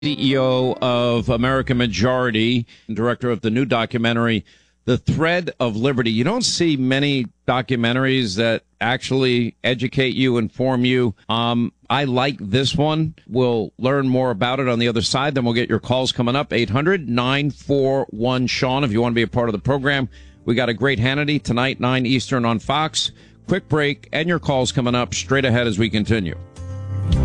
CEO of American Majority, and director of the new documentary, The Thread of Liberty. You don't see many documentaries that actually educate you, inform you. I like this one. We'll learn more about it on the other side. Then we'll get your calls coming up. 800-941-SEAN if you want to be a part of the program. We got a great Hannity tonight, 9 Eastern on Fox. Quick break and your calls coming up straight ahead as we continue.